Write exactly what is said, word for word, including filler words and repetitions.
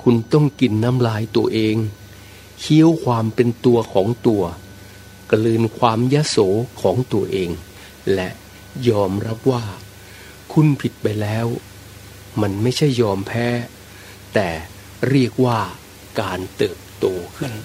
คุณต้องกินน้ำลายตัวเองเคี้ยวความเป็นตัวของตัวกลืนความยโสของตัวเองและยอมรับว่าคุณผิดไปแล้วมันไม่ใช่ยอมแพ้แต่เรียกว่าการเติบโตขึ้น